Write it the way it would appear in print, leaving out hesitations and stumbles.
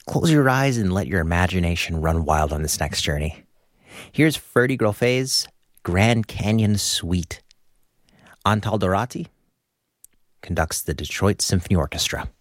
close your eyes and let your imagination run wild on this next journey. Here's Ferdy Grofet's Grand Canyon Suite. Antal Dorati conducts the Detroit Symphony Orchestra.